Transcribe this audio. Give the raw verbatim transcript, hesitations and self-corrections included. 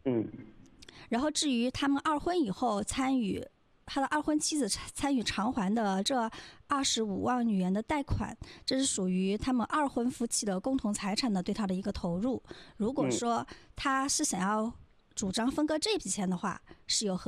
嗯然后至于他们二婚以后参与他的二婚妻子参与偿还的这二十五万女元的贷款，这是属于他们二婚夫妻的共同财产的对他的一个投入。如果嗯。 说他是想要主张分割这笔钱的话，是有合